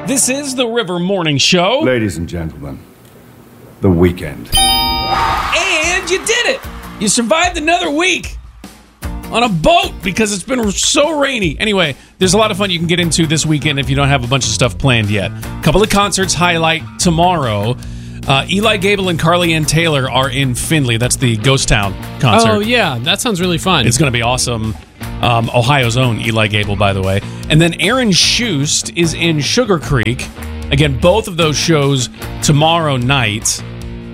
This is the River Morning Show. Ladies and gentlemen, the weekend. And you did it! You survived another week on a boat because it's been so rainy. Anyway, there's a lot of fun you can get into this weekend if you don't have a bunch of stuff planned yet. A couple of concerts highlight tomorrow. Eli Gable and Carly Ann Taylor are in Findlay. That's the Ghost Town concert. Oh, yeah. That sounds really fun. It's going to be awesome. Ohio's own Eli Gable, by the way. And then Aaron Shust is in Sugar Creek. Again, both of those shows tomorrow night.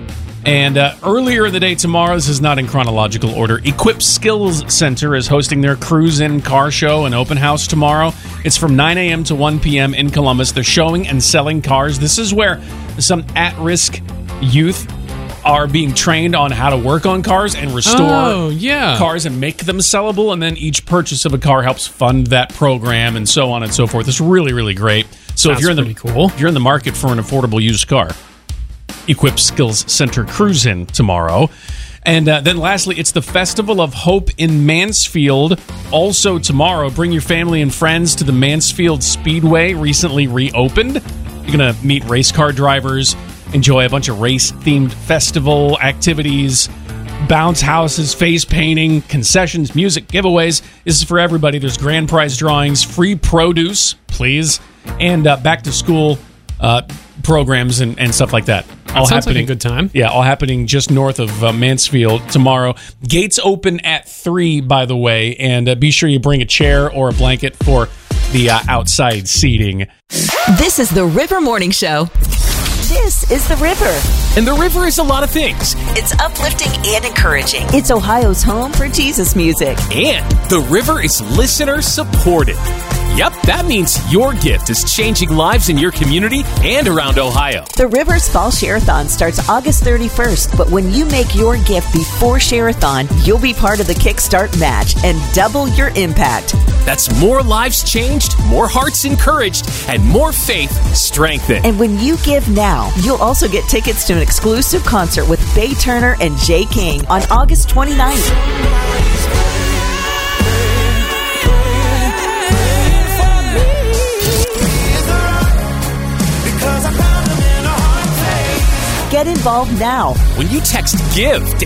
And earlier in the day tomorrow, this is not in chronological order, Equip Skills Center is hosting their Cruise-In car show and open house tomorrow. It's from 9 a.m. to 1 p.m. in Columbus. They're showing and selling cars. This is where some at-risk youth are being trained on how to work on cars and restore cars and make them sellable. And then each purchase of a car helps fund that program and so on and so forth. It's really, really great. So if you're in the market for an affordable used car, Equip Skills Center Cruise-In tomorrow. And then lastly, it's the Festival of Hope in Mansfield. Also tomorrow, bring your family and friends to the Mansfield Speedway, recently reopened. You're going to meet race car drivers, enjoy a bunch of race-themed festival activities, bounce houses, face painting, concessions, music, giveaways. This is for everybody. There's grand prize drawings, free produce, please, and back-to-school programs and stuff like that. All sounds happening. Like a good time. Yeah, all happening just north of Mansfield tomorrow. Gates open at 3, by the way, and be sure you bring a chair or a blanket for the outside seating. This is the River Morning Show. This is the River. And the River is a lot of things. It's uplifting and encouraging. It's Ohio's home for Jesus music. And the River is listener supported. Yep, that means your gift is changing lives in your community and around Ohio. The River's Fall Share-a-thon starts August 31st, but when you make your gift before Share-a-thon, you'll be part of the Kickstart match and double your impact. That's more lives changed, more hearts encouraged, and more faith strengthened. And when you give now, you'll also get tickets to an exclusive concert with Bay Turner and Jay King on August 29th. Get involved now when you text GIVE to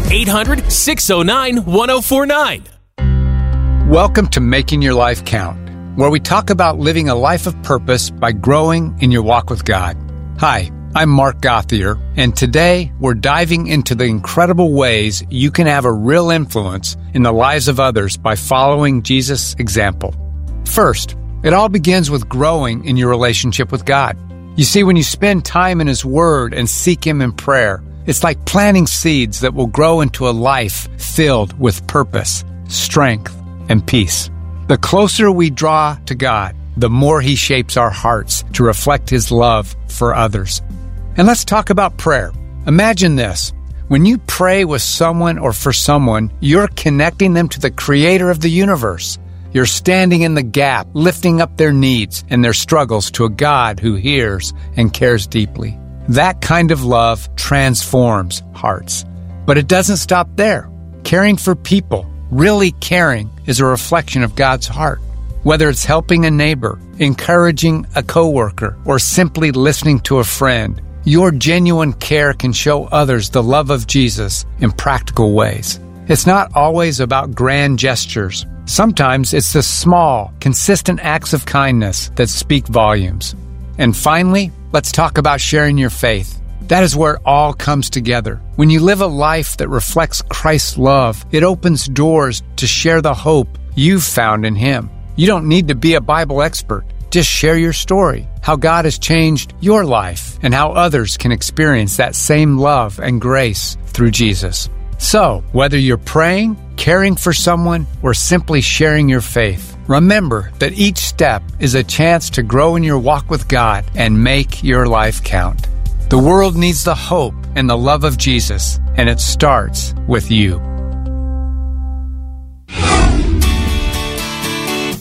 800-609-1049. Welcome to Making Your Life Count, where we talk about living a life of purpose by growing in your walk with God. Hi, I'm Mark Gothier, and today we're diving into the incredible ways you can have a real influence in the lives of others by following Jesus' example. First, it all begins with growing in your relationship with God. You see, when you spend time in His Word and seek Him in prayer, it's like planting seeds that will grow into a life filled with purpose, strength, and peace. The closer we draw to God, the more He shapes our hearts to reflect His love for others. And let's talk about prayer. Imagine this. When you pray with someone or for someone, you're connecting them to the Creator of the universe. You're standing in the gap, lifting up their needs and their struggles to a God who hears and cares deeply. That kind of love transforms hearts. But it doesn't stop there. Caring for people, really caring, is a reflection of God's heart. Whether it's helping a neighbor, encouraging a coworker, or simply listening to a friend, your genuine care can show others the love of Jesus in practical ways. It's not always about grand gestures. Sometimes it's the small, consistent acts of kindness that speak volumes. And finally, let's talk about sharing your faith. That is where it all comes together. When you live a life that reflects Christ's love, it opens doors to share the hope you've found in Him. You don't need to be a Bible expert. Just share your story, how God has changed your life, and how others can experience that same love and grace through Jesus. So, whether you're praying, caring for someone, or simply sharing your faith, remember that each step is a chance to grow in your walk with God and make your life count. The world needs the hope and the love of Jesus, and it starts with you.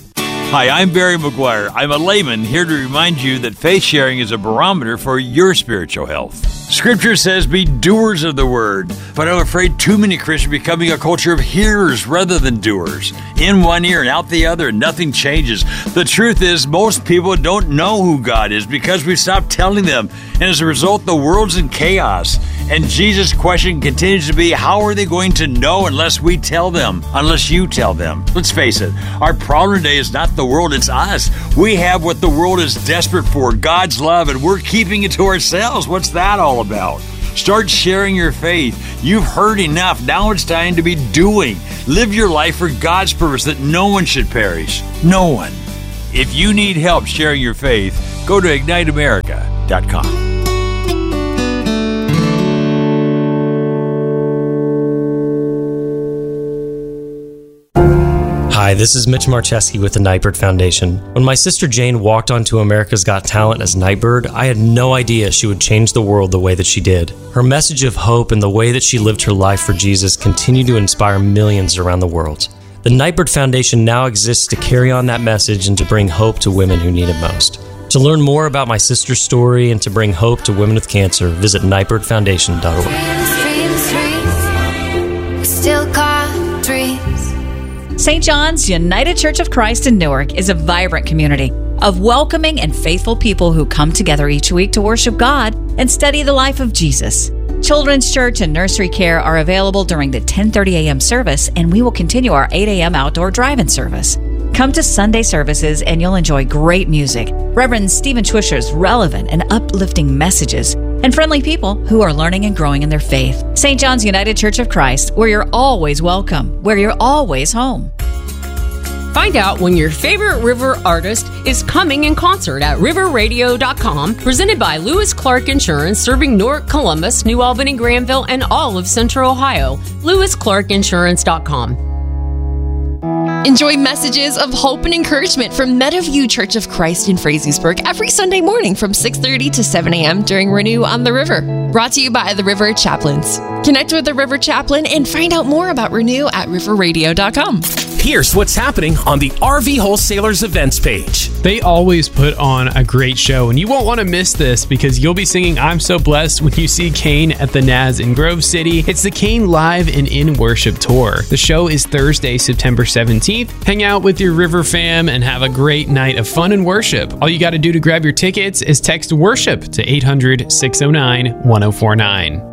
Hi, I'm Barry McGuire. I'm a layman here to remind you that faith sharing is a barometer for your spiritual health. Scripture says be doers of the word, but I'm afraid too many Christians are becoming a culture of hearers rather than doers. In one ear and out the other, and nothing changes. The truth is, most people don't know who God is because we stopped telling them, and as a result, the world's in chaos. And Jesus' question continues to be, how are they going to know unless we tell them, unless you tell them? Let's face it, our problem today is not the world, it's us. We have what the world is desperate for, God's love, and we're keeping it to ourselves. What's that all about? Start sharing your faith. You've heard enough. Now it's time to be doing. Live your life for God's purpose, that no one should perish. No one. If you need help sharing your faith, go to IgniteAmerica.com. Hi, this is Mitch Marcheski with the Nightbird Foundation. When my sister Jane walked onto America's Got Talent as Nightbird, I had no idea she would change the world the way that she did. Her message of hope and the way that she lived her life for Jesus continue to inspire millions around the world. The Nightbird Foundation now exists to carry on that message and to bring hope to women who need it most. To learn more about my sister's story and to bring hope to women with cancer, visit nightbirdfoundation.org. Still got dreams. St. John's United Church of Christ in Newark is a vibrant community of welcoming and faithful people who come together each week to worship God and study the life of Jesus. Children's church and nursery care are available during the 10:30 a.m. service, and we will continue our 8 a.m. outdoor drive-in service. Come to Sunday services and you'll enjoy great music, Reverend Stephen Twisher's relevant and uplifting messages, and friendly people who are learning and growing in their faith. St. John's United Church of Christ, where you're always welcome, where you're always home. Find out when your favorite river artist is coming in concert at riverradio.com, presented by Lewis Clark Insurance, serving Newark, Columbus, New Albany, Granville, and all of Central Ohio. LewisClarkInsurance.com. Enjoy messages of hope and encouragement from Meadowview Church of Christ in Frazeysburg every Sunday morning from 6:30 to 7 a.m. during Renew on the River. Brought to you by the River Chaplains. Connect with the River Chaplain and find out more about Renew at riverradio.com. Here's what's happening on the RV Wholesalers events page. They always put on a great show, and you won't want to miss this because you'll be singing I'm So Blessed when you see Kane at the Naz in Grove City. It's the Kane Live and In Worship Tour. The show is Thursday, September 17th. Hang out with your River fam and have a great night of fun and worship. All you got to do to grab your tickets is text WORSHIP to 800-609-1049.